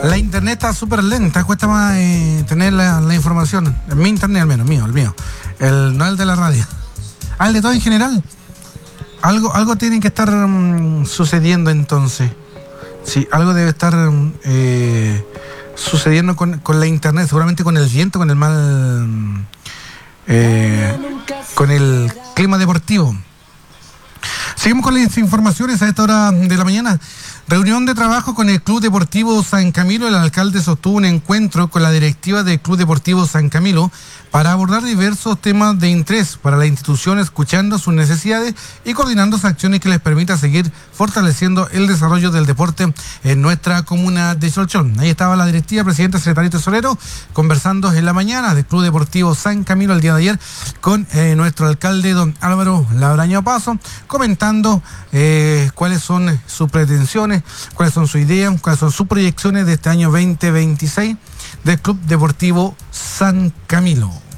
La internet está súper lenta, cuesta más tener la información. En mi internet al menos, el mío. No el de la radio. El de todo en general. Algo tiene que estar sucediendo entonces. Sí, algo debe estar sucediendo con la internet, seguramente con el viento, con el mal... con el clima deportivo. Seguimos con las informaciones a esta hora de la mañana. Reunión de trabajo con el Club Deportivo San Camilo. El alcalde sostuvo un encuentro con la directiva del Club Deportivo San Camilo para abordar diversos temas de interés para la institución, escuchando sus necesidades y coordinando acciones que les permitan seguir fortaleciendo el desarrollo del deporte en nuestra comuna de Cholchón. Ahí estaba la directiva, presidente, secretario tesorero, conversando en la mañana del Club Deportivo San Camilo el día de ayer con nuestro alcalde, don Álvaro Labraño Paso, comentando cuáles son sus pretensiones, cuáles son sus ideas, cuáles son sus proyecciones de este año 2026 del Club Deportivo San Camilo.